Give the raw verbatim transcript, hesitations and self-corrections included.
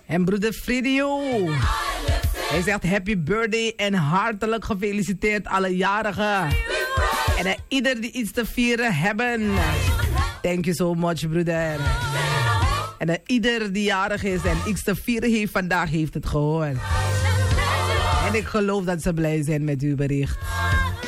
En broeder Fridio. Hij zegt happy birthday en hartelijk gefeliciteerd alle jarigen. En uh, ieder die iets te vieren hebben. Thank you so much, broeder. En uh, ieder die jarig is en iets te vieren heeft vandaag, heeft het gehoord. En ik geloof dat ze blij zijn met uw bericht.